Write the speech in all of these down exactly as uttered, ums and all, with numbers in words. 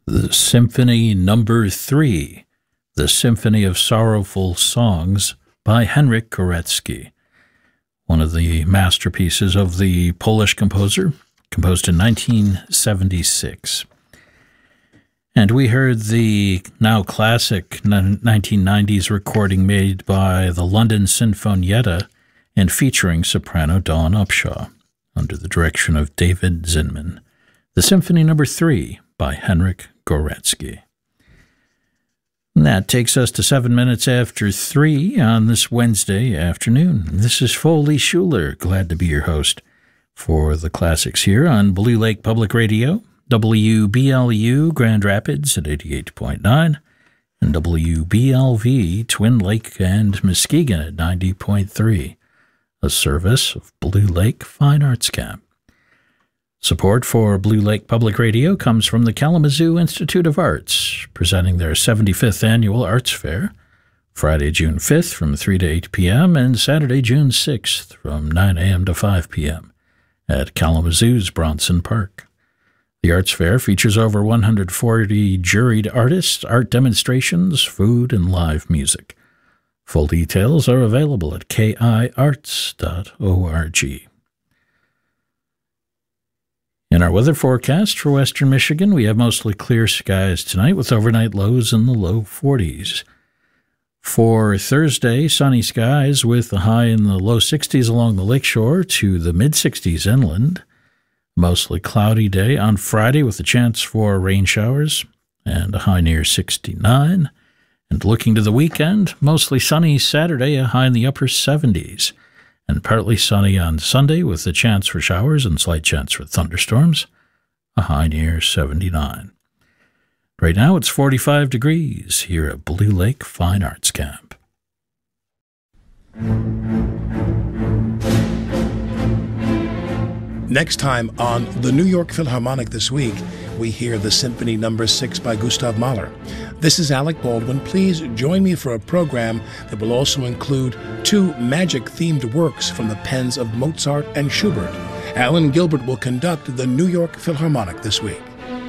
The Symphony Number Three, The Symphony of Sorrowful Songs by Henryk Górecki, one of the masterpieces of the Polish composer, composed in nineteen seventy-six. And we heard the now classic nineteen nineties recording made by the London Sinfonietta and featuring soprano Dawn Upshaw, under the direction of David Zinman. The Symphony Number Three by Henryk Górecki. And that takes us to seven minutes after three on this Wednesday afternoon. This is Foley Schuler, glad to be your host for the classics here on Blue Lake Public Radio, W B L U Grand Rapids at eighty-eight point nine, and W B L V Twin Lake and Muskegon at ninety point three, a service of Blue Lake Fine Arts Camp. Support for Blue Lake Public Radio comes from the Kalamazoo Institute of Arts, presenting their seventy-fifth Annual Arts Fair, Friday, June fifth from three to eight p.m. and Saturday, June sixth from nine a.m. to five p.m. at Kalamazoo's Bronson Park. The Arts Fair features over one hundred forty juried artists, art demonstrations, food, and live music. Full details are available at k i arts dot org. In our weather forecast for western Michigan, we have mostly clear skies tonight with overnight lows in the low forties. For Thursday, sunny skies with a high in the low sixties along the lakeshore to the mid-sixties inland. Mostly cloudy day on Friday with a chance for rain showers and a high near sixty-nine. And looking to the weekend, mostly sunny Saturday, a high in the upper seventies. And partly sunny on Sunday with a chance for showers and slight chance for thunderstorms, a high near seventy-nine. Right now it's forty-five degrees here at Blue Lake Fine Arts Camp. Next time on the New York Philharmonic this week, we hear the Symphony Number Six by Gustav Mahler. This is Alec Baldwin. Please join me for a program that will also include two magic-themed works from the pens of Mozart and Schubert. Alan Gilbert will conduct the New York Philharmonic this week.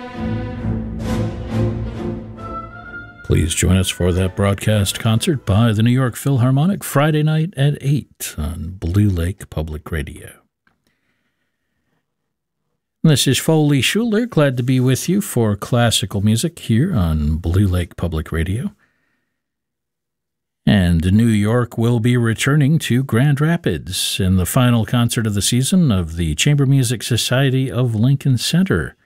Please join us for that broadcast concert by the New York Philharmonic Friday night at eight on Blue Lake Public Radio. This is Foley Schuler, glad to be with you for classical music here on Blue Lake Public Radio. And New York will be returning to Grand Rapids in the final concert of the season of the Chamber Music Society of Lincoln Center.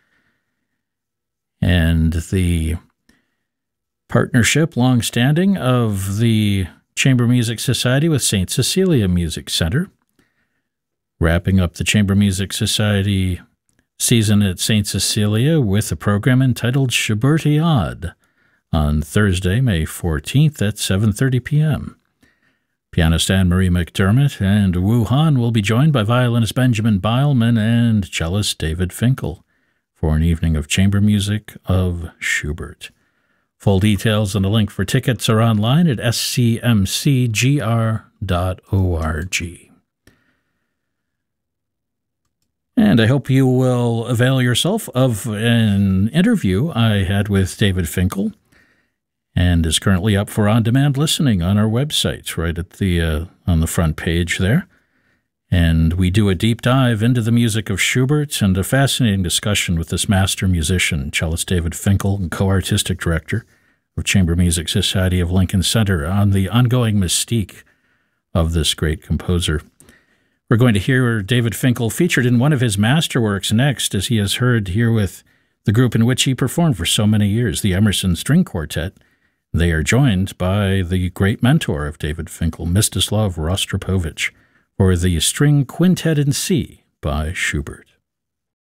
And the partnership, long-standing, of the Chamber Music Society with Saint Cecilia Music Center, wrapping up the Chamber Music Society season at Saint Cecilia with a program entitled Schubertiade on Thursday, May fourteenth at seven thirty p.m. Pianist Anne-Marie McDermott and Wu Han will be joined by violinist Benjamin Beilman and cellist David Finkel for an evening of chamber music of Schubert. Full details and a link for tickets are online at s c m c g r dot org. And I hope you will avail yourself of an interview I had with David Finkel, and is currently up for on-demand listening on our website, right at the uh, on the front page there. And we do a deep dive into the music of Schubert and a fascinating discussion with this master musician, cellist David Finkel, and co-artistic director of Chamber Music Society of Lincoln Center, on the ongoing mystique of this great composer. We're going to hear David Finkel featured in one of his masterworks next, as he has heard here with the group in which he performed for so many years, the Emerson String Quartet. They are joined by the great mentor of David Finkel, Mstislav Rostropovich, for the String Quintet in C by Schubert.